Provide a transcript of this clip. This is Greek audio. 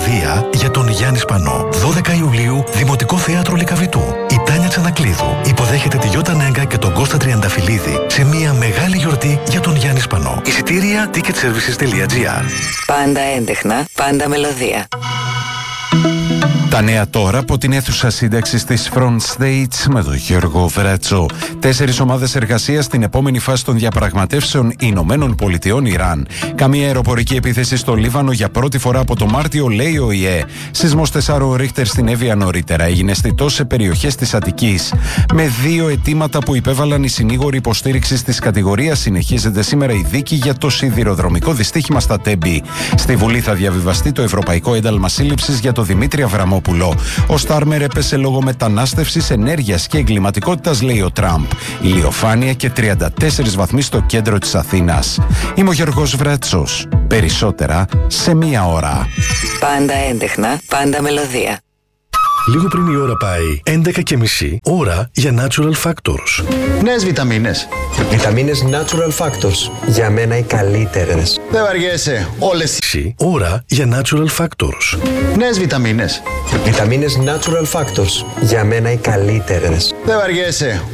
μελωδία για τον Γιάννη Σπανό. 12 Ιουλίου, Δημοτικό Θέατρο Λυκαβητού. Η Τάνια Τσανακλείδου υποδέχεται τη Γιώτα Νέγκα και τον Κώστα Τριανταφυλλίδη σε μια μεγάλη γιορτή για τον Γιάννη Σπανό. Εισιτήρια ticketservices.gr. Πάντα έντεχνα, πάντα μελωδία. Τα νέα τώρα από την αίθουσα σύνταξης της Front States με τον Γιώργο Βράτσο. 4 ομάδες εργασίας στην επόμενη φάση των διαπραγματεύσεων Ηνωμένων Πολιτειών Ιράν. Καμία αεροπορική επίθεση στο Λίβανο για πρώτη φορά από το Μάρτιο, λέει ο ΙΕ. Σεισμός 4 Ρίχτερ στην Εύβοια νωρίτερα έγινε αισθητός σε περιοχές της Αττικής. Με 2 αιτήματα που υπέβαλαν οι συνήγοροι υποστήριξης της κατηγορίας, συνεχίζεται σήμερα η δίκη για το σιδηροδρομικό δυστύχημα στα Τέμπη. Στη Βουλή θα διαβιβαστεί το Ευρωπαϊκό Ένταλμα Σύλληψης για το Δημήτρη Αβραμόπουλο. Ο Στάρμερ έπεσε λόγω μετανάστευσης, ενέργειας και εγκληματικότητας, λέει ο Τραμπ. Ηλιοφάνεια και 34 βαθμοί στο κέντρο της Αθήνας. Είμαι ο Γιώργος Βράτσος. Περισσότερα σε 1 ώρα. Πάντα έντεχνα, πάντα μελωδία. Λίγο πριν η ώρα πάει 11:30, ώρα για Natural Factors. Νέες βιταμίνες. Βιταμίνες Natural Factors. Για μένα οι καλύτερες. Δεν βαριέσαι. Όλες οι... Ώρα για Natural Factors. Νέες βιταμίνες. Βιταμίνες Natural Factors. Για μένα οι καλύτερες. Δεν βαριέσαι.